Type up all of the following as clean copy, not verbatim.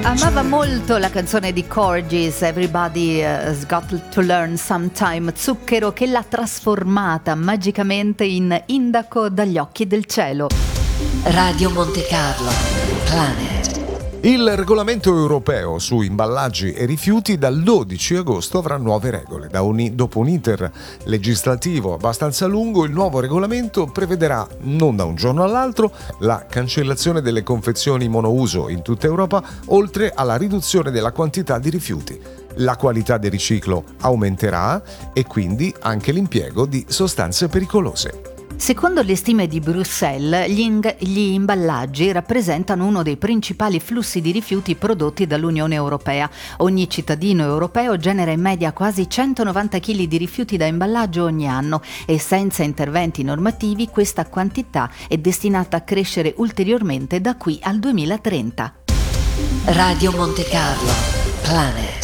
Amava molto la canzone di Corgis, Everybody has Got to Learn Sometime, Zucchero, che l'ha trasformata magicamente in Indaco dagli occhi del cielo. Radio Monte Carlo, Planet. Il regolamento europeo su imballaggi e rifiuti dal 12 agosto avrà nuove regole. Dopo un iter legislativo abbastanza lungo, il nuovo regolamento prevederà, non da un giorno all'altro, la cancellazione delle confezioni monouso in tutta Europa, oltre alla riduzione della quantità di rifiuti. La qualità del riciclo aumenterà e quindi anche l'impiego di sostanze pericolose. Secondo le stime di Bruxelles, gli imballaggi rappresentano uno dei principali flussi di rifiuti prodotti dall'Unione Europea. Ogni cittadino europeo genera in media quasi 190 kg di rifiuti da imballaggio ogni anno e senza interventi normativi questa quantità è destinata a crescere ulteriormente da qui al 2030. Radio Monte Carlo, Planet.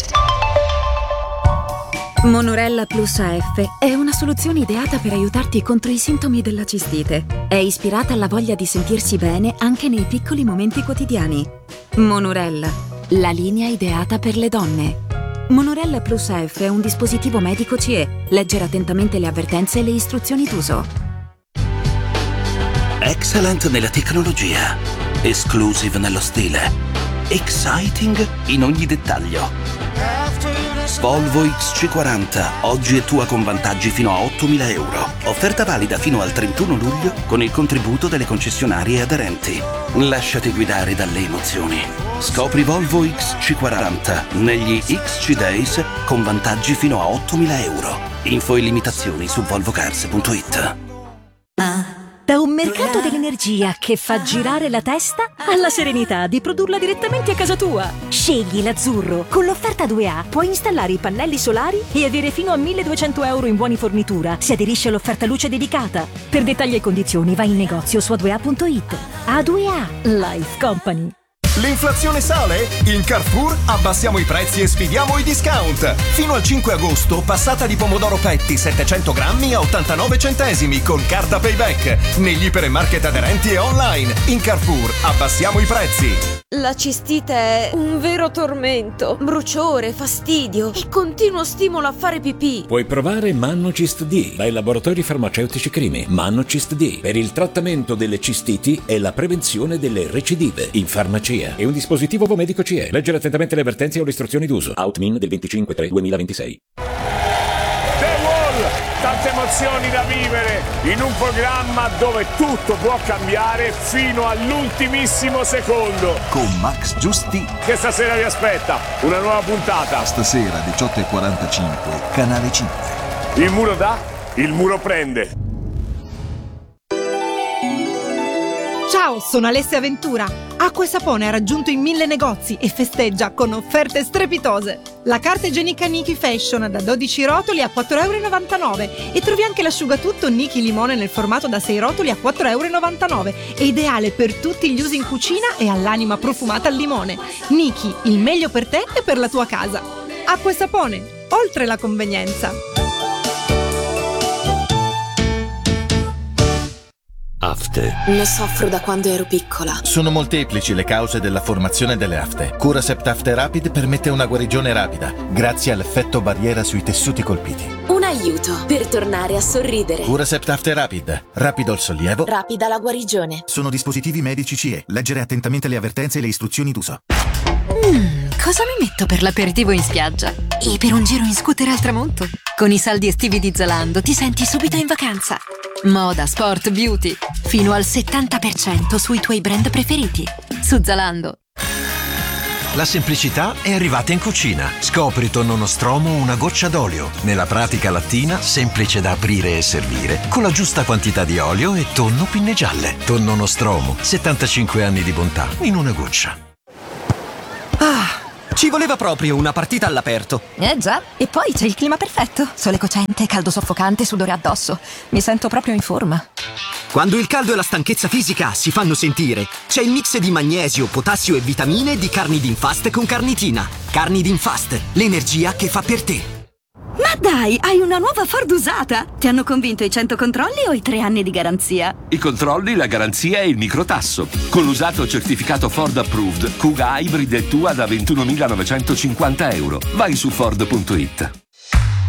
Monorella Plus AF è una soluzione ideata per aiutarti contro i sintomi della cistite. È ispirata alla voglia di sentirsi bene anche nei piccoli momenti quotidiani. Monorella, la linea ideata per le donne. Monorella Plus AF è un dispositivo medico CE. Leggere attentamente le avvertenze e le istruzioni d'uso. Excellent nella tecnologia, exclusive nello stile, exciting in ogni dettaglio. Volvo XC40, oggi è tua con vantaggi fino a 8.000 euro. Offerta valida fino al 31 luglio con il contributo delle concessionarie aderenti. Lasciati guidare dalle emozioni. Scopri Volvo XC40 negli XC Days con vantaggi fino a 8.000 euro. Info e limitazioni su volvocars.it. Da un mercato dell'energia che fa girare la testa alla serenità di produrla direttamente a casa tua. Scegli l'azzurro. Con l'offerta 2A puoi installare i pannelli solari e avere fino a 1.200 euro in buoni fornitura se aderisci all'offerta luce dedicata. Per dettagli e condizioni vai in negozio su a2a.it. A2A Life Company. L'inflazione sale? In Carrefour abbassiamo i prezzi e sfidiamo i discount. Fino al 5 agosto passata di pomodoro Petti 700 grammi a 89 centesimi con carta Payback negli ipermarket aderenti e online. In Carrefour abbassiamo i prezzi. La cistite è un vero tormento. Bruciore, fastidio e continuo stimolo a fare pipì. Puoi provare Mannocist D dai laboratori farmaceutici Crimi. Mannocist D per il trattamento delle cistiti e la prevenzione delle recidive in farmacia. È un dispositivo medico CE. Leggere attentamente le avvertenze o le istruzioni d'uso. Outmin del 25/3/2026. The Wall, tante emozioni da vivere in un programma dove tutto può cambiare fino all'ultimissimo secondo. Con Max Giusti. Che stasera vi aspetta una nuova puntata. Stasera 18:45, Canale 5. Il muro dà, il muro prende. Ciao, sono Alessia Ventura. Acqua e Sapone ha raggiunto i 1000 negozi e festeggia con offerte strepitose. La carta igienica Niki Fashion da 12 rotoli a 4,99 € e trovi anche l'asciugatutto Niki Limone nel formato da 6 rotoli a 4,99 €. È ideale per tutti gli usi in cucina e all'anima profumata al limone. Niki, il meglio per te e per la tua casa. Acqua e Sapone, oltre la convenienza. Afte. Ne soffro da quando ero piccola. Sono molteplici le cause della formazione delle afte. Curacept Afte Rapid permette una guarigione rapida, grazie all'effetto barriera sui tessuti colpiti. Un aiuto per tornare a sorridere. Curacept Afte Rapid. Rapido il sollievo. Rapida la guarigione. Sono dispositivi medici CE. Leggere attentamente le avvertenze e le istruzioni d'uso. Cosa mi metto per l'aperitivo in spiaggia? E per un giro in scooter al tramonto? Con i saldi estivi di Zalando ti senti subito in vacanza. Moda, sport, beauty. Fino al 70% sui tuoi brand preferiti. Su Zalando. La semplicità è arrivata in cucina. Scopri tonno Nostromo una goccia d'olio. Nella pratica lattina, semplice da aprire e servire, con la giusta quantità di olio e tonno pinne gialle. Tonno Nostromo, 75 anni di bontà in una goccia. Ci voleva proprio una partita all'aperto. Già, e poi c'è il clima perfetto. Sole cocente, caldo soffocante, sudore addosso. Mi sento proprio in forma. Quando il caldo e la stanchezza fisica si fanno sentire, c'è il mix di magnesio, potassio e vitamine di Carnidin Fast con carnitina. Carnidin Fast, l'energia che fa per te. Ma Ma dai, hai una nuova Ford usata! Ti hanno convinto i 100 controlli o i 3 anni di garanzia? I controlli, la garanzia e il microtasso. Con l'usato certificato Ford Approved, Kuga Hybrid è tua da €21.950. Vai su Ford.it.